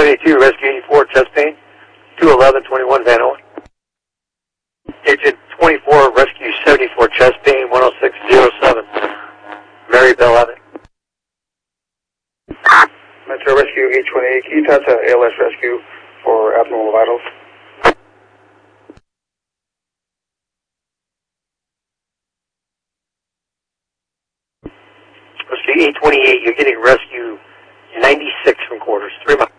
72, Rescue 84, chest pain. 211-21, Van Owen. Agent 24, Rescue 74, chest pain, 10607. Mary Bell Abbott. Metro Rescue 828, can you touch ALS Rescue for abnormal vitals? Rescue 828, you're getting Rescue 96 from quarters. 3 miles.